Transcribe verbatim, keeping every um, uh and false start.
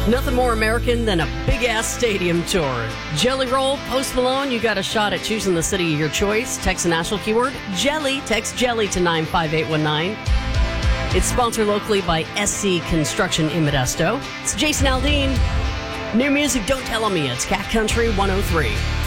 Nothing more American than a big-ass stadium tour. Jelly Roll, Post Malone, you got a shot at choosing the city of your choice. Text the national keyword Jelly. Text Jelly to nine five eight one nine. It's sponsored locally by S C Construction in Modesto. It's Jason Aldean. New music, don't tell me. It's Cat Country one oh three.